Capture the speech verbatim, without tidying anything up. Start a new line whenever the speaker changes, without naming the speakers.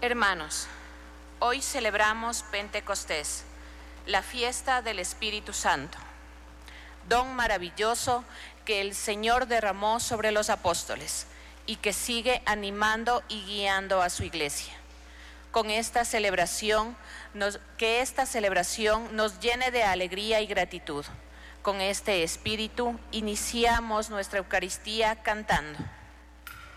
Hermanos, hoy celebramos Pentecostés, la fiesta del Espíritu Santo, don maravilloso que el Señor derramó sobre los apóstoles y que sigue animando y guiando a su iglesia. Con esta celebración, nos, que esta celebración nos llene de alegría y gratitud. Con este espíritu iniciamos nuestra Eucaristía cantando.